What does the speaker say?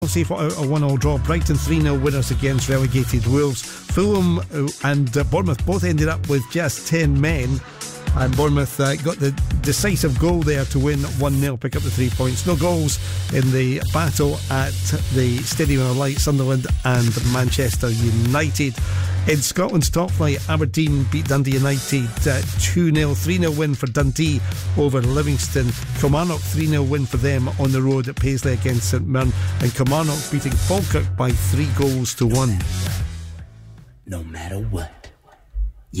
Chelsea for a 1-1 draw. Brighton 3-0 winners against relegated Wolves. Fulham and Bournemouth both ended up with just 10 men, and Bournemouth got the decisive goal there to win 1-0, pick up the 3 points. No goals in the battle at the Stadium of Light. Sunderland and Manchester United. In Scotland's top flight, Aberdeen beat Dundee United 2-0. 3-0 win for Dundee over Livingston. Kilmarnock 3-0 win for them on the road at Paisley against St Mirren, and Kilmarnock beating Falkirk by 3-1. No matter what.